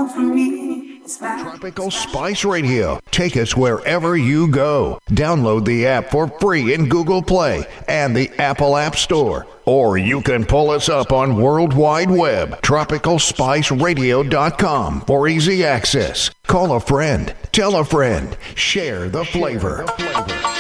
know for me, it's fine. Tropical Spice Radio. Take us wherever you go. Download the app for free in Google Play and the Apple App Store. Or you can pull us up on World Wide Web, tropicalspiceradio.com for easy access. Call a friend, tell a friend, share the flavor.